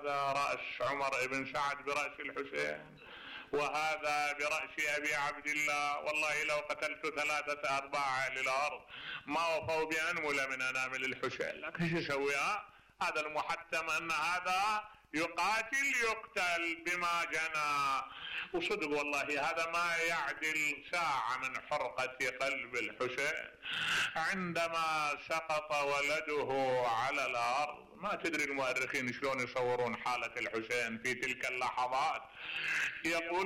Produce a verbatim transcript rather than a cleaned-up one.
هذا رأس عمر بن سعد برأس الحسين، وهذا برأس أبي عبد الله. والله لو قتلت ثلاثة أرباع أهل الأرض ما وفوا بأنملة من أنامل الحسين. لكن شو يسوي هذا المحتم أن هذا يقاتل يقتل بما جنى. وصدق والله هذا ما يعدل ساعة من حرقة قلب الحسين عندما سقط ولده على الأرض. ما تدري المؤرخين شلون يصورون حالة الحسين في تلك اللحظات. يقول